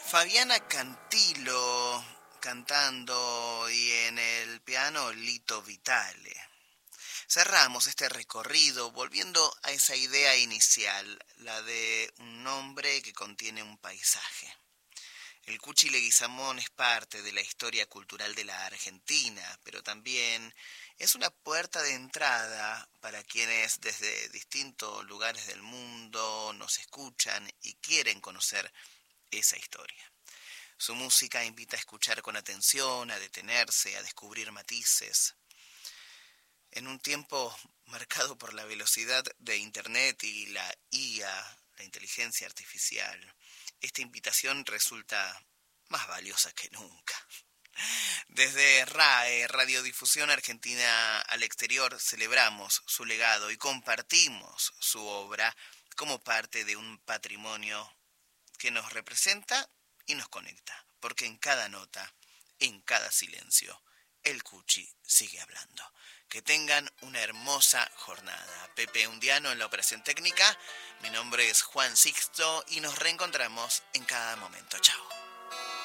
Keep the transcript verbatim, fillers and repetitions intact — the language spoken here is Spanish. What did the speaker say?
Fabiana Cantilo cantando y en el piano Lito Vitale. Cerramos este recorrido volviendo a esa idea inicial, la de un nombre que contiene un paisaje. El Cuchi Leguizamón es parte de la historia cultural de la Argentina, pero también es una puerta de entrada para quienes desde distintos lugares del mundo nos escuchan y quieren conocer esa historia. Su música invita a escuchar con atención, a detenerse, a descubrir matices. En un tiempo marcado por la velocidad de Internet y la I A, la inteligencia artificial, esta invitación resulta más valiosa que nunca. Desde RAE, Radiodifusión Argentina al Exterior, celebramos su legado y compartimos su obra como parte de un patrimonio que nos representa y nos conecta, porque en cada nota, en cada silencio, el Cuchi sigue hablando. Que tengan una hermosa jornada. Pepe Undiano en la operación técnica, mi nombre es Juan Sixto y nos reencontramos en cada momento. Chao.